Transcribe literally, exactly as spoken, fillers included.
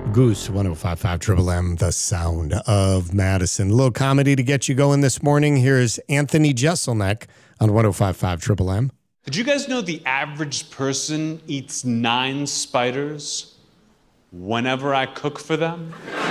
Goose, one oh five point five Triple M, the sound of Madison. A little comedy to get you going this morning. Here's Anthony Jeselnik on one oh five point five Triple M. Did you guys know the average person eats nine spiders whenever I cook for them?